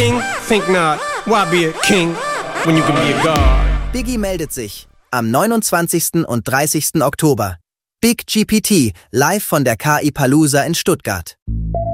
Think not, why be a king when you can be a god? Biggie meldet sich am 29. und 30. Oktober. Big GPT live von der KI Palooza in Stuttgart.